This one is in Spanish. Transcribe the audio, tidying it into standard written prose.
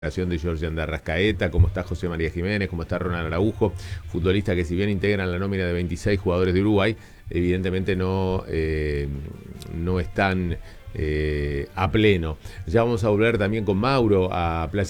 De Georgian de Arrascaeta, como está José María Jiménez, como está Ronald Araujo, futbolistas que si bien integran la nómina de 26 jugadores de Uruguay, evidentemente no están a pleno. Ya vamos a volver también con Mauro a Plaza